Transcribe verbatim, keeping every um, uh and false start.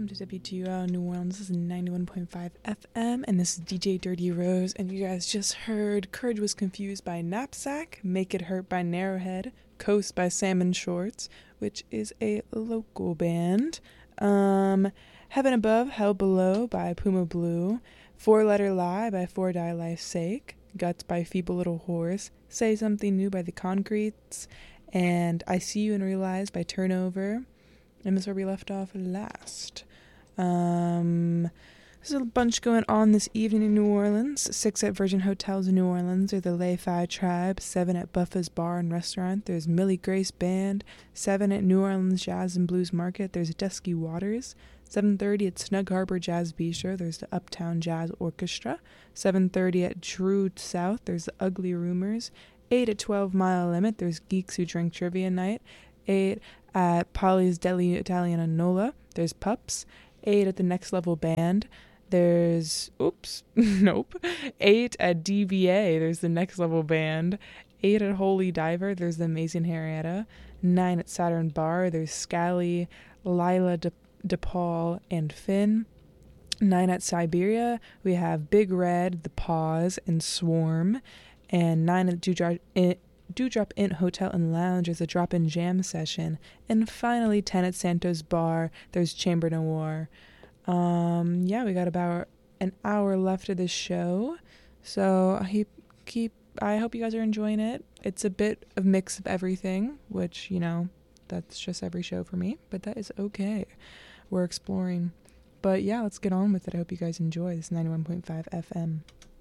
welcome to W T U L New Orleans. This is ninety-one point five F M, and this is D J Dirty Rose. And you guys just heard Courage Was Confused by Knapsack, Make It Hurt by Narrowhead, Coast by Salmon Shorts, which is a local band. Um, Heaven Above, Hell Below by Puma Blue, Four Letter Lie by For Die Life's Sake, Guts by Feeble Little Horse, Say Something New by The Concretes, and I See You and Realize by Turnover. And this is where we left off last. Um, there's a bunch going on this evening in New Orleans. Six at Virgin Hotels in New Orleans are the Lay Fi Tribe. Seven at Buffa's Bar and Restaurant. There's Millie Grace Band. Seven at New Orleans Jazz and Blues Market. There's Dusky Waters. seven thirty at Snug Harbor Jazz Bistro. There's the Uptown Jazz Orchestra. seven thirty at True South. There's the Ugly Rumors. eight at twelve Mile Limit. There's Geeks Who Drink Trivia Night. eight at Polly's Deli Italiana Nola. There's Pups. eight at the Next Level Band. There's, oops, nope. eight at D V A. There's the Next Level Band. eight at Holy Diver. There's the Amazing Henrietta. nine at Saturn Bar. There's Scally, Lila De- DePaul, and Finn. nine at Siberia. We have Big Red, The Pause, and Swarm. And nine at Dewdrop Inn, Dewdrop Inn Hotel and Lounge is a drop-in jam session. And finally, ten at Santos Bar, there's Chamber Noir. Um, yeah, we got about an hour left of this show. So I keep, keep, I hope you guys are enjoying it. It's a bit of mix of everything, which, you know, that's just every show for me. But that is okay. We're exploring. But yeah, let's get on with it. I hope you guys enjoy. This is ninety-one point five F M.